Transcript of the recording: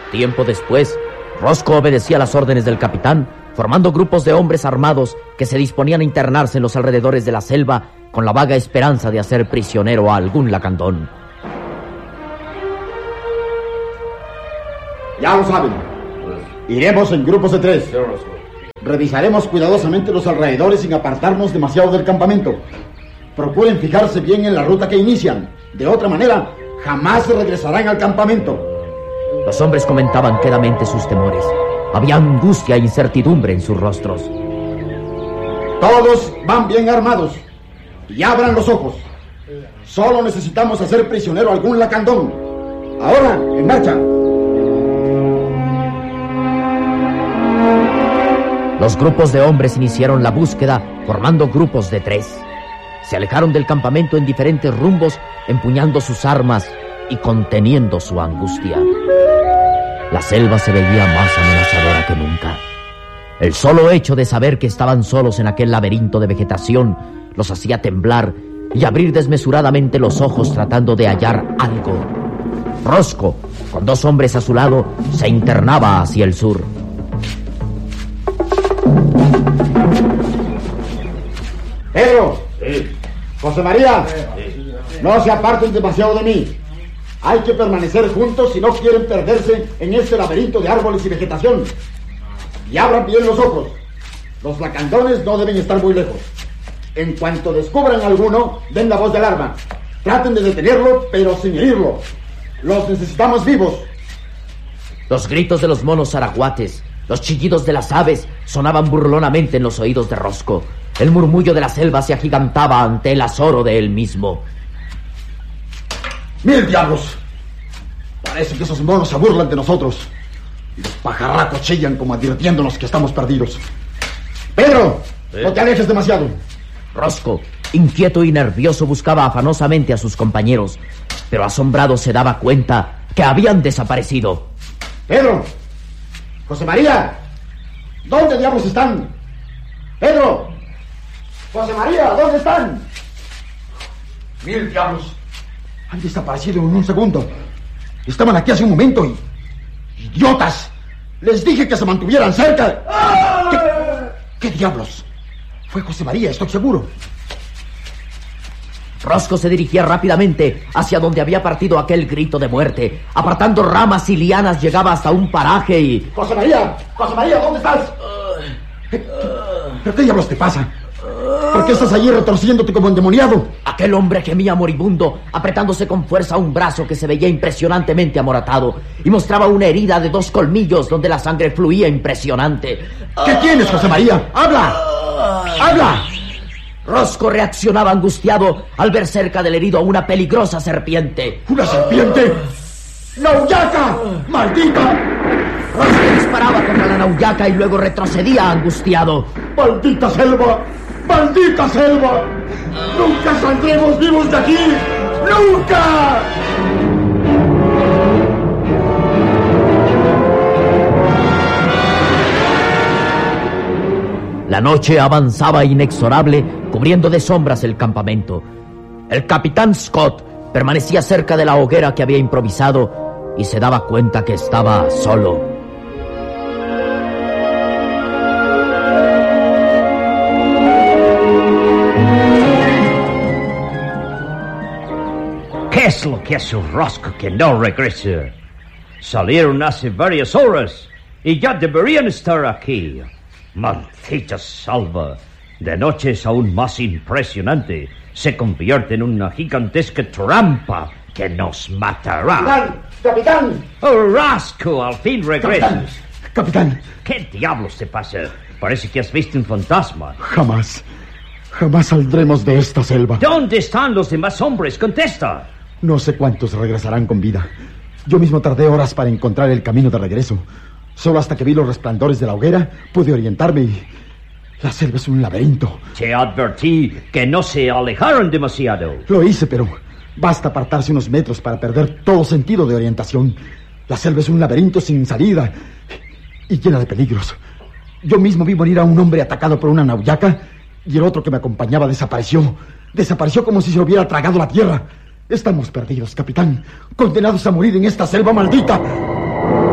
Tiempo después, Rosco obedecía las órdenes del capitán, formando grupos de hombres armados que se disponían a internarse en los alrededores de la selva con la vaga esperanza de hacer prisionero a algún lacandón. Ya lo saben. Iremos en grupos de 3. Revisaremos cuidadosamente los alrededores sin apartarnos demasiado del campamento. Procuren fijarse bien en la ruta que inician. De otra manera, jamás regresarán al campamento. Los hombres comentaban quedamente sus temores. Había angustia e incertidumbre en sus rostros. Todos van bien armados. Y abran los ojos. Solo necesitamos hacer prisionero a algún lacandón. Ahora, en marcha. Los grupos de hombres iniciaron la búsqueda formando grupos de 3. Se alejaron del campamento en diferentes rumbos, empuñando sus armas y conteniendo su angustia. La selva se veía más amenazadora que nunca. El solo hecho de saber que estaban solos en aquel laberinto de vegetación los hacía temblar y abrir desmesuradamente los ojos tratando de hallar algo. Rosco, con 2 hombres a su lado, se internaba hacia el sur. Pedro, José María, no se aparten demasiado de mí. Hay que permanecer juntos si no quieren perderse en este laberinto de árboles y vegetación. Y abran bien los ojos. Los lacandones no deben estar muy lejos. En cuanto descubran alguno, den la voz de alarma. Traten de detenerlo, pero sin herirlo. Los necesitamos vivos. Los gritos de los monos araguates, los chillidos de las aves sonaban burlonamente en los oídos de Rosco. El murmullo de la selva se agigantaba ante el azoro de él mismo. ¡Mil diablos! Parece que esos monos se burlan de nosotros. Y los pajarracos chillan como advirtiéndonos que estamos perdidos. ¡Pedro! No te alejes demasiado. Rosco, inquieto y nervioso, buscaba afanosamente a sus compañeros, pero asombrado se daba cuenta que habían desaparecido. ¡Pedro! ¡José María! ¿Dónde diablos están? ¡Pedro! ¡José María! ¿Dónde están? ¡Mil diablos! Han desaparecido en un segundo. Estaban aquí hace un momento y... ¡idiotas! Les dije que se mantuvieran cerca. ¿Qué diablos? Fue José María, estoy seguro. Rosco se dirigía rápidamente hacia donde había partido aquel grito de muerte. Apartando ramas y lianas llegaba hasta un paraje y... ¡José María! ¡José María! ¿Dónde estás? ¿Pero qué diablos te pasa? ¿Por qué estás allí retorciéndote como endemoniado? Aquel hombre gemía moribundo, apretándose con fuerza un brazo que se veía impresionantemente amoratado y mostraba una herida de 2 colmillos donde la sangre fluía impresionante. ¿Qué tienes, José María? ¡Habla! ¡Habla! Rosco reaccionaba angustiado al ver cerca del herido a una peligrosa serpiente. ¿Una serpiente? ¡Nauyaca! ¡Maldita! Rosco disparaba contra la nauyaca y luego retrocedía angustiado. ¡Maldita selva! ¡Maldita selva! ¡Nunca saldremos vivos de aquí! ¡Nunca! La noche avanzaba inexorable, cubriendo de sombras el campamento. El capitán Scott permanecía cerca de la hoguera que había improvisado y se daba cuenta que estaba solo. ¿Qué es lo que hace Rosco que no regresa? Salieron hace varias horas y ya deberían estar aquí. Maldita salva. De noche es aún más impresionante. Se convierte en una gigantesca trampa que nos matará. ¡Capitán! ¡Capitán! ¡Oh, Rosco! Al fin regresas. ¡Capitán! ¿Qué diablos te pasa? Parece que has visto un fantasma. Jamás saldremos de esta selva. ¿Dónde están los demás hombres? Contesta. No sé cuántos regresarán con vida. Yo mismo tardé horas para encontrar el camino de regreso. Solo hasta que vi los resplandores de la hoguera pude orientarme y... la selva es un laberinto. Te advertí que no se alejaron demasiado. Lo hice, pero basta apartarse unos metros para perder todo sentido de orientación. La selva es un laberinto sin salida y llena de peligros. Yo mismo vi morir a un hombre atacado por una nauyaca y el otro que me acompañaba desapareció. Desapareció como si se hubiera tragado la tierra. Estamos perdidos, capitán. Condenados a morir en esta selva maldita.